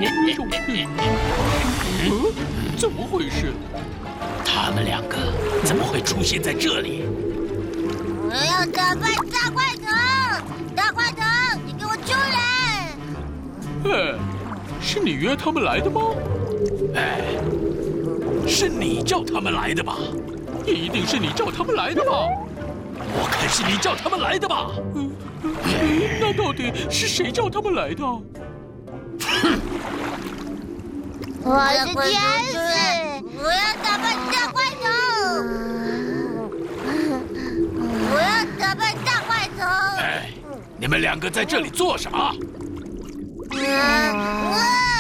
怎么回事？ 他们两个怎么会出现在这里？ 我要打败大块头！大块头，你给我出来！ 哎，是你约他们来的吗？ 哎，是你叫他们来的吧？ 一定是你叫他们来的吧？ 我看是你叫他们来的吧？ 那到底是谁叫他们来的？ 哼！ 我是天使，我要打败大块头！我要打败大块头！ 哎，你们两个在这里做什么？ 哇！